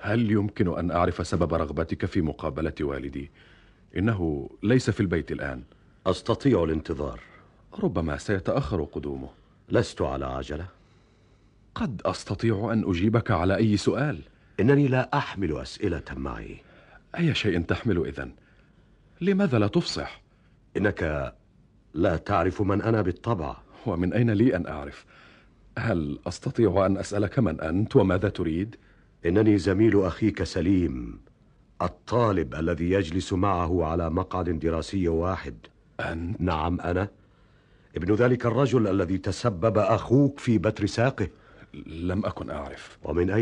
هل يمكن أن أعرف سبب رغبتك في مقابلة والدي؟ إنه ليس في البيت الآن. أستطيع الانتظار. ربما سيتأخر قدومه. لست على عجلة. قد أستطيع أن أجيبك على أي سؤال. إنني لا أحمل أسئلة معي. أي شيء تحمل إذن؟ لماذا لا تفصح؟ إنك لا تعرف من أنا بالطبع. ومن أين لي أن أعرف؟ هل أستطيع أن أسألك من أنت وماذا تريد؟ إنني زميل أخيك سليم، الطالب الذي يجلس معه على مقعد دراسي واحد. أنت؟ نعم، أنا ابن ذلك الرجل الذي تسبب أخوك في بتر ساقه. لم أكن أعرف. ومن أين